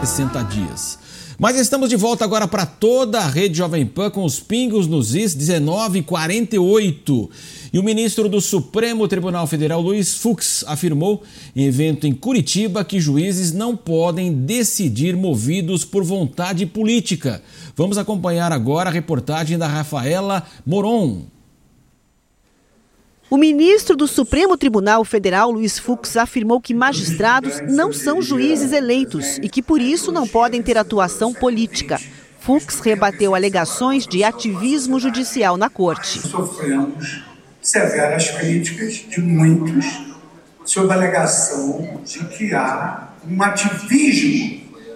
60 dias. Mas estamos de volta agora para toda a Rede Jovem Pan com os pingos nos is 19h48. E o ministro do Supremo Tribunal Federal, Luiz Fux, afirmou em evento em Curitiba que juízes não podem decidir movidos por vontade política. Vamos acompanhar agora a reportagem da Rafaela Moron. O ministro do Supremo Tribunal Federal, Luiz Fux, afirmou que magistrados não são juízes eleitos e que, por isso, não podem ter atuação política. Fux rebateu alegações de ativismo judicial na corte. Sofremos severas críticas de muitos sobre a alegação de que há um ativismo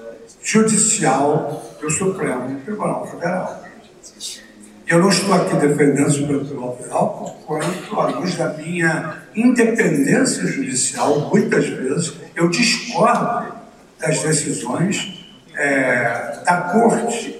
judicial do Supremo Tribunal Federal. Eu não estou aqui defendendo o Supremo Tribunal Federal, porquanto, à luz da minha independência judicial, muitas vezes eu discordo das decisões da Corte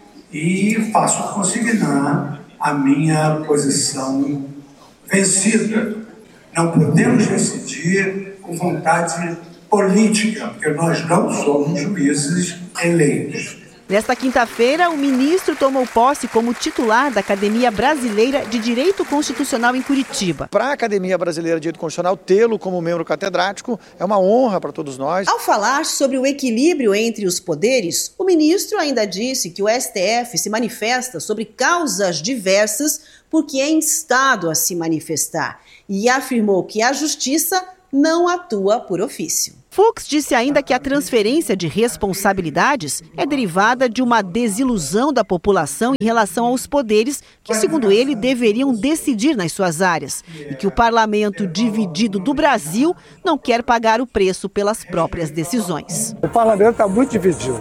e faço consignar a minha posição vencida. Não podemos decidir com vontade política, porque nós não somos juízes eleitos. Nesta quinta-feira, o ministro tomou posse como titular da Academia Brasileira de Direito Constitucional em Curitiba. Para a Academia Brasileira de Direito Constitucional, tê-lo como membro catedrático é uma honra para todos nós. Ao falar sobre o equilíbrio entre os poderes, o ministro ainda disse que o STF se manifesta sobre causas diversas porque é instado a se manifestar e afirmou que a Justiça não atua por ofício. Fux disse ainda que a transferência de responsabilidades é derivada de uma desilusão da população em relação aos poderes que, segundo ele, deveriam decidir nas suas áreas e que o parlamento dividido do Brasil não quer pagar o preço pelas próprias decisões. O parlamento está muito dividido.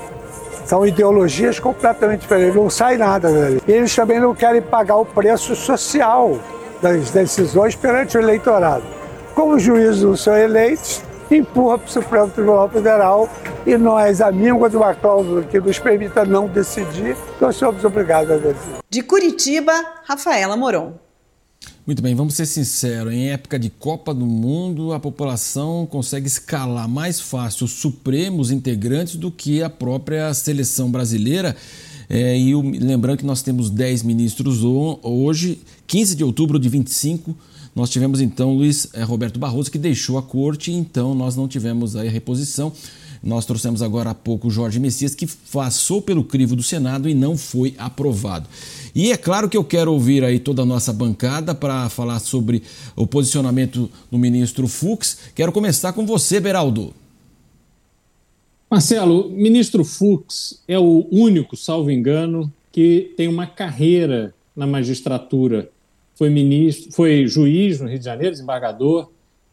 São ideologias completamente diferentes, não sai nada dali. E eles também não querem pagar o preço social das decisões perante o eleitorado. Como os juízes não são eleitos, empurra para o Supremo Tribunal Federal e nós, a míngua de uma cláusula que nos permita não decidir, nós somos obrigados a decidir. De Curitiba, Rafaela Moron. Muito bem, vamos ser sinceros, em época de Copa do Mundo, a população consegue escalar mais fácil os supremos integrantes do que a própria seleção brasileira. Lembrando que nós temos 10 ministros hoje, 15 de outubro de 25, nós tivemos então Luiz Roberto Barroso, que deixou a corte, então nós não tivemos aí a reposição. Nós trouxemos agora há pouco o Jorge Messias, que passou pelo crivo do Senado e não foi aprovado. E é claro que eu quero ouvir aí toda a nossa bancada para falar sobre o posicionamento do ministro Fux. Quero começar com você, Beraldo. Marcelo, o ministro Fux é o único, salvo engano, que tem uma carreira na magistratura. Foi juiz no Rio de Janeiro, desembargador,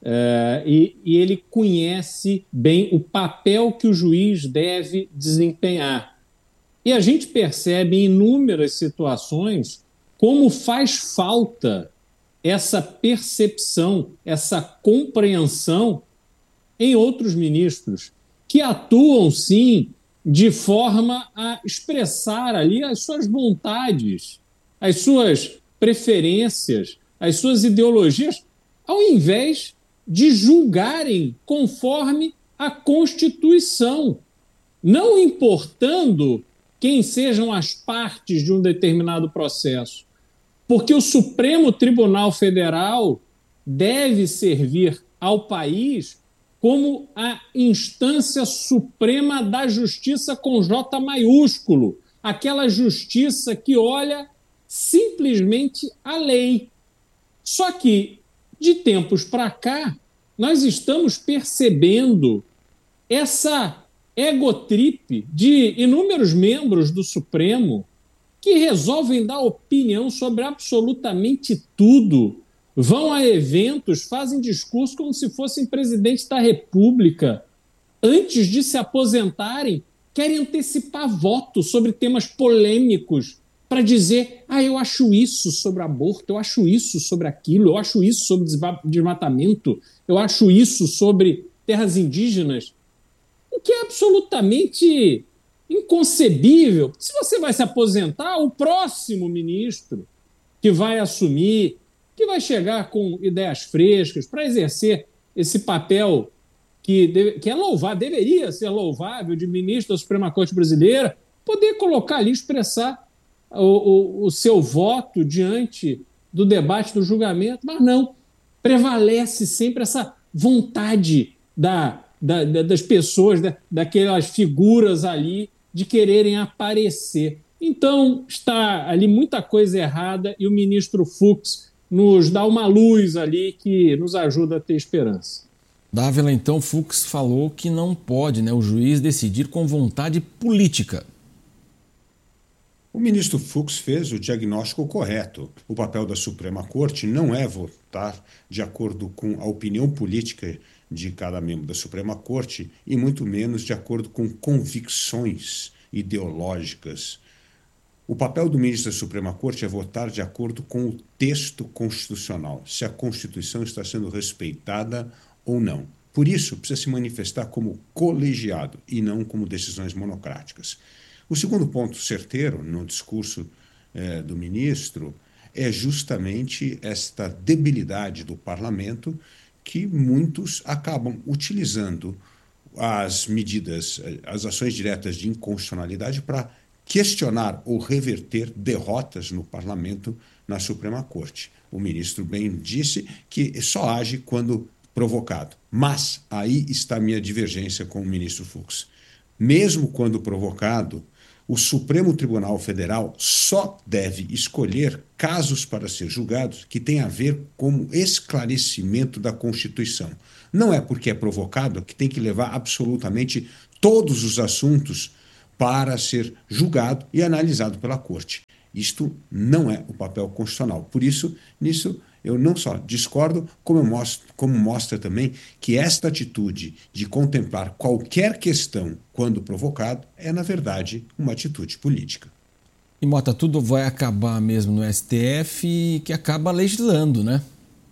e ele conhece bem o papel que o juiz deve desempenhar. E a gente percebe em inúmeras situações como faz falta essa percepção, essa compreensão em outros ministros, que atuam, sim, de forma a expressar ali as suas vontades, as suas preferências, as suas ideologias, ao invés de julgarem conforme a Constituição, não importando quem sejam as partes de um determinado processo. Porque o Supremo Tribunal Federal deve servir ao país como a instância suprema da justiça com J maiúsculo, aquela justiça que olha simplesmente a lei. Só que, de tempos para cá, nós estamos percebendo essa egotrip de inúmeros membros do Supremo que resolvem dar opinião sobre absolutamente tudo, vão a eventos, fazem discurso como se fossem presidente da República. Antes de se aposentarem, querem antecipar votos sobre temas polêmicos para dizer, eu acho isso sobre aborto, eu acho isso sobre aquilo, eu acho isso sobre desmatamento, eu acho isso sobre terras indígenas, o que é absolutamente inconcebível. Se você vai se aposentar, o próximo ministro que vai assumir, que vai chegar com ideias frescas para exercer esse papel que é louvável, deveria ser louvável, de ministro da Suprema Corte Brasileira, poder colocar ali, expressar o seu voto diante do debate, do julgamento, mas não. Prevalece sempre essa vontade das pessoas, daquelas figuras ali, de quererem aparecer. Então, está ali muita coisa errada e o ministro Fux nos dá uma luz ali que nos ajuda a ter esperança. Dávila, então, Fux falou que não pode, o juiz decidir com vontade política. O ministro Fux fez o diagnóstico correto. O papel da Suprema Corte não é votar de acordo com a opinião política de cada membro da Suprema Corte e muito menos de acordo com convicções ideológicas. O papel do ministro da Suprema Corte é votar de acordo com o texto constitucional, se a Constituição está sendo respeitada ou não. Por isso, precisa se manifestar como colegiado e não como decisões monocráticas. O segundo ponto certeiro no discurso do ministro é justamente esta debilidade do parlamento que muitos acabam utilizando as medidas, as ações diretas de inconstitucionalidade para questionar ou reverter derrotas no parlamento na Suprema Corte. O ministro bem disse que só age quando provocado. Mas aí está a minha divergência com o ministro Fux. Mesmo quando provocado, o Supremo Tribunal Federal só deve escolher casos para ser julgados que têm a ver com esclarecimento da Constituição. Não é porque é provocado que tem que levar absolutamente todos os assuntos para ser julgado e analisado pela Corte. Isto não é o papel constitucional. Por isso, nisso eu não só discordo, como mostra também que esta atitude de contemplar qualquer questão quando provocado é, na verdade, uma atitude política. E, Mota, tudo vai acabar mesmo no STF, que acaba legislando, né?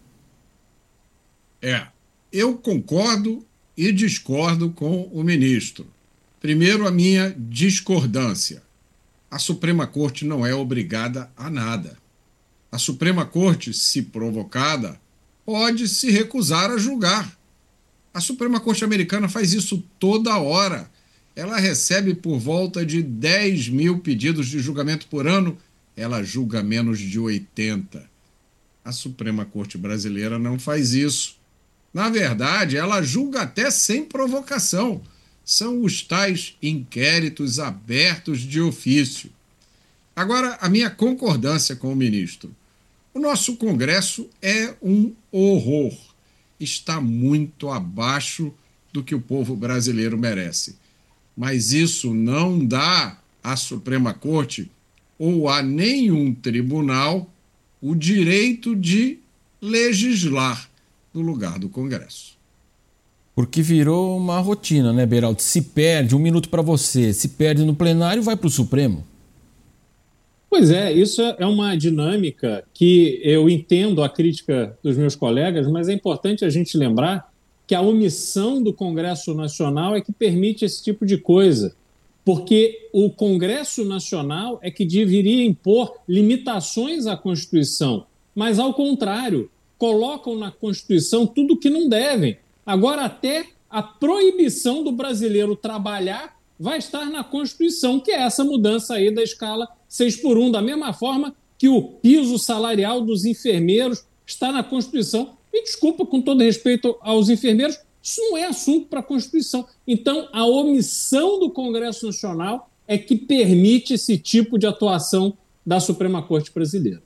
Eu concordo e discordo com o ministro. Primeiro, a minha discordância. A Suprema Corte não é obrigada a nada. A Suprema Corte, se provocada, pode se recusar a julgar. A Suprema Corte americana faz isso toda hora. Ela recebe por volta de 10 mil pedidos de julgamento por ano. Ela julga menos de 80. A Suprema Corte brasileira não faz isso. Na verdade, ela julga até sem provocação. São os tais inquéritos abertos de ofício. Agora, a minha concordância com o ministro. O nosso Congresso é um horror. Está muito abaixo do que o povo brasileiro merece. Mas isso não dá à Suprema Corte ou a nenhum tribunal o direito de legislar no lugar do Congresso. Porque virou uma rotina, né, Beraldo? Se perde, 1 minuto para você, se perde no plenário, vai para o Supremo. Pois é, isso é uma dinâmica que eu entendo a crítica dos meus colegas, mas é importante a gente lembrar que a omissão do Congresso Nacional é que permite esse tipo de coisa, porque o Congresso Nacional é que deveria impor limitações à Constituição, mas, ao contrário, colocam na Constituição tudo que não devem. Agora, até a proibição do brasileiro trabalhar vai estar na Constituição, que é essa mudança aí da escala 6x1, da mesma forma que o piso salarial dos enfermeiros está na Constituição. Me desculpa, com todo respeito aos enfermeiros, isso não é assunto para a Constituição. Então, a omissão do Congresso Nacional é que permite esse tipo de atuação da Suprema Corte Brasileira.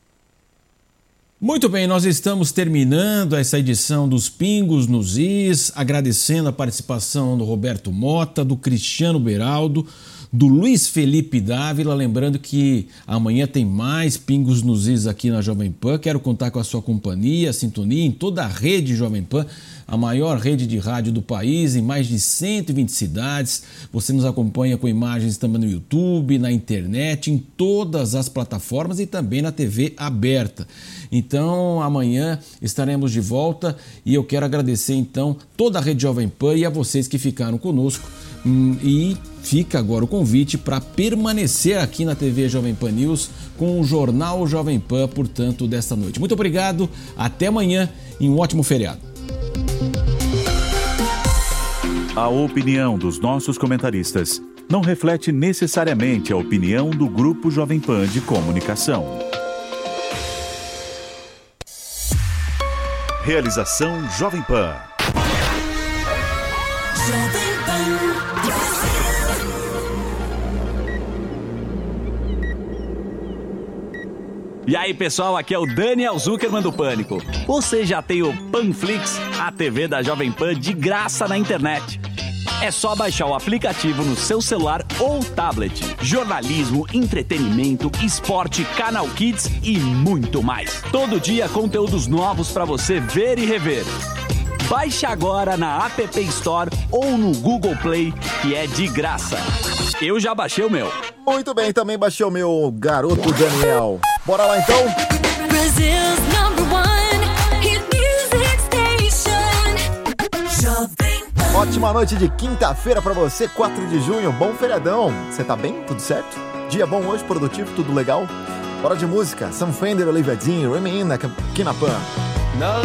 Muito bem, nós estamos terminando essa edição dos Pingos nos Is, agradecendo a participação do Roberto Mota, do Cristiano Beraldo, do Luiz Felipe Dávila. Lembrando que amanhã tem mais Pingos nos Is aqui na Jovem Pan. Quero contar com a sua companhia, sintonia em toda a rede Jovem Pan, a maior rede de rádio do país, em mais de 120 cidades. Você nos acompanha com imagens também no YouTube, na internet, em todas as plataformas e também na TV aberta. Então, amanhã estaremos de volta e eu quero agradecer, então, toda a rede Jovem Pan e a vocês que ficaram conosco. E fica agora o convite para permanecer aqui na TV Jovem Pan News com o Jornal Jovem Pan, portanto, desta noite. Muito obrigado, até amanhã e um ótimo feriado. A opinião dos nossos comentaristas não reflete necessariamente a opinião do Grupo Jovem Pan de Comunicação. Realização Jovem Pan. E aí, pessoal, aqui é o Daniel Zuckerman do Pânico. Você já tem o Panflix, a TV da Jovem Pan de graça na internet. É só baixar o aplicativo no seu celular ou tablet. Jornalismo, entretenimento, esporte, canal Kids e muito mais. Todo dia conteúdos novos para você ver e rever. Baixe agora na App Store ou no Google Play, que é de graça. Eu já baixei o meu. Muito bem, também baixei o meu, garoto Daniel. Bora lá então? Brazil's #1 hit music station. Ótima noite de quinta-feira pra você, 4 de junho, bom feriadão. Você tá bem? Tudo certo? Dia bom hoje, produtivo, tudo legal? Bora de música, Sam Fender, Olivia Dean, Remy In, aqui na Pan. Now